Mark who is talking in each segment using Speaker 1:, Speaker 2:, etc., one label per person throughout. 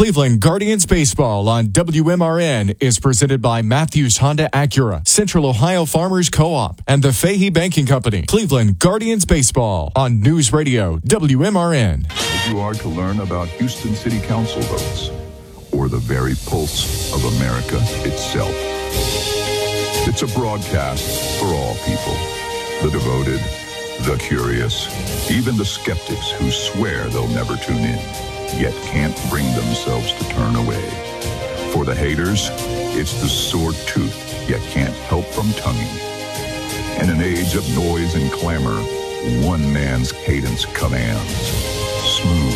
Speaker 1: Cleveland Guardians Baseball on WMRN is presented by Matthews Honda Acura, Central Ohio Farmers Co-op, and the Fahey Banking Company. Cleveland Guardians Baseball on News Radio WMRN.
Speaker 2: As you are to learn about Houston City Council votes or the very pulse of America itself. It's a broadcast for all people, the devoted, the curious, even the skeptics who swear they'll never tune in, yet can't bring themselves to turn away. For the haters, it's the sore tooth, yet can't help from tonguing. In an age of noise and clamor, one man's cadence commands. Smooth,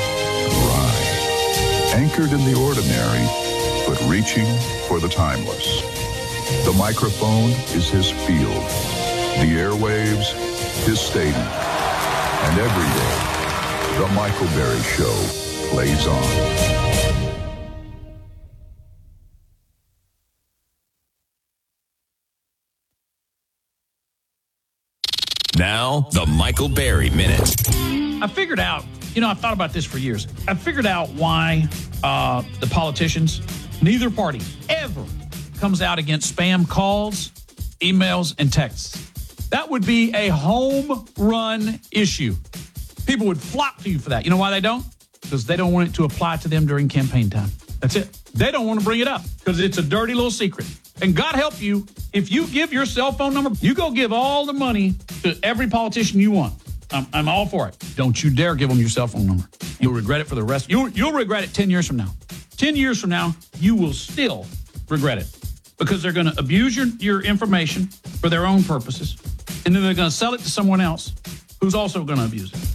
Speaker 2: dry, anchored in the ordinary, but reaching for the timeless. The microphone is his field, the airwaves, his stadium. And every day, the Michael Berry Show plays on.
Speaker 3: Now, the Michael Berry Minute.
Speaker 4: I figured out, I've thought about this for years. I figured out why the politicians, neither party, ever comes out against spam calls, emails, and texts. That would be a home run issue. People would flock to you for that. You know why they don't? Because they don't want it to apply to them during campaign time. That's it. They don't want to bring it up because it's a dirty little secret. And God help you, if you give your cell phone number, you go give all the money to every politician you want. I'm all for it. Don't you dare give them your cell phone number. You'll regret it for the rest. You'll regret it 10 years from now. 10 years from now, you will still regret it because they're going to abuse your information for their own purposes. And then they're going to sell it to someone else who's also going to abuse it.